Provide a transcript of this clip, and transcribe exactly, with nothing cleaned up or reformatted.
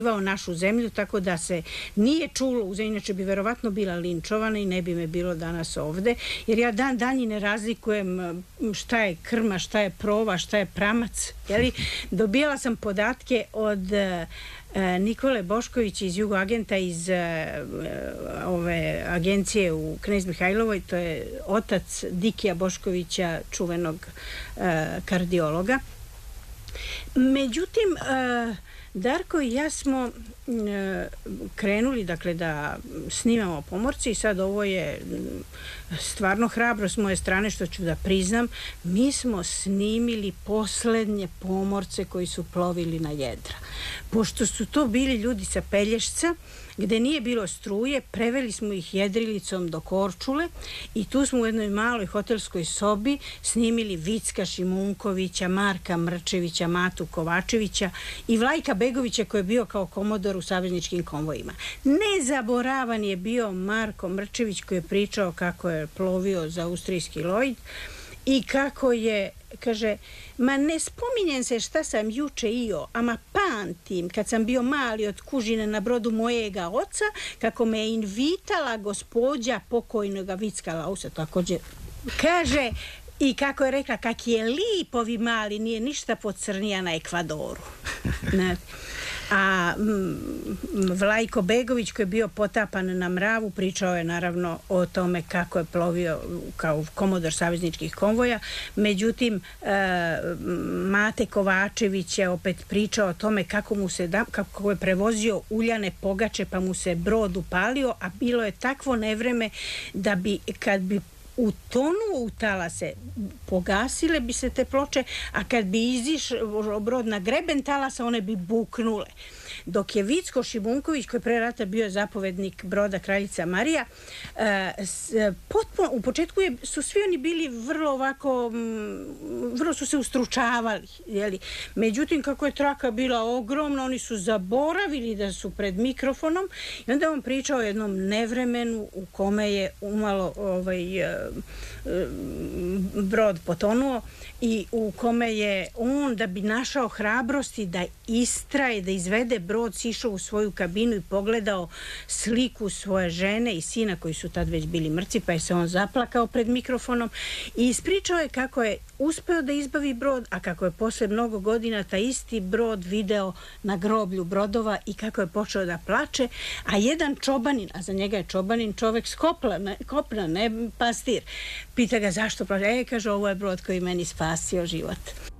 našu zemlju, tako da se nije čulo, inače bi verovatno bila linčovana i ne bi me bilo danas ovde, jer ja dan danji ne razlikujem šta je krma, šta je prova, šta je pramac, jeli? Dobijala sam podatke od Nikole Boškovića iz Jugoagenta, iz ove agencije u Knez Mihajlovoj, to je otac Dikija Boškovića, čuvenog kardiologa. Međutim, Darko i ja smo krenuli, dakle, da snimamo pomorce i sad ovo je stvarno hrabro s moje strane što ću da priznam. Mi smo snimili poslednje pomorce koji su plovili na jedra. Pošto su to bili ljudi sa Pelješca, gde nije bilo struje, preveli smo ih jedrilicom do Korčule i tu smo u jednoj maloj hotelskoj sobi snimili Vicka Šimunkovića, Marka Mrčevića, Matu Kovačevića i Vlajka Begovića koji je bio kao komodor u savezničkim konvojima. Nezaboravan je bio Marko Mrčević koji je pričao kako je plovio za austrijski Lloyd i kako je, kaže, ma ne spominjem se šta sam juče io, ama pamtim kad sam bio mali od kužine na brodu mojega oca, kako me je invitala gospođa pokojnoga Vicka Lausa, također, kaže, i kako je rekla, kak je lipovi mali, nije ništa pocrnija na Ekvadoru. A Vlajko Begović koji je bio potapan na mravu pričao je naravno o tome kako je plovio kao komodor savezničkih konvoja. Međutim, Mate Kovačević je opet pričao o tome kako mu se da, kako je prevozio uljane pogače pa mu se brod upalio, a bilo je takvo nevreme da bi kad bi utonuo u talase, pogasile bi se te ploče, a kad bi izišao brod na greben talasa, one bi buknule. Dok je Vicko Šimunković, koji je pre rata bio zapovednik broda Kraljica Marija, potpuno, u početku je, su svi oni bili vrlo ovako, vrlo su se ustručavali, jeli? Međutim, kako je traka bila ogromna, oni su zaboravili da su pred mikrofonom i onda on pričao o jednom nevremenu u kome je umalo ovaj, brod potonuo i u kome je on, da bi našao hrabrosti da istraje, da izvede brod, sišao u svoju kabinu i pogledao sliku svoje žene i sina koji su tad već bili mrtvi, pa je se on zaplakao pred mikrofonom i ispričao je kako je uspeo da izbavi brod, a kako je posle mnogo godina taj isti brod video na groblju brodova i kako je počeo da plače, a jedan čobanin, a za njega je čobanin čovek s kopna, ne pastir, pita ga zašto plače. E, kaže, ovo je brod koji meni spasio život.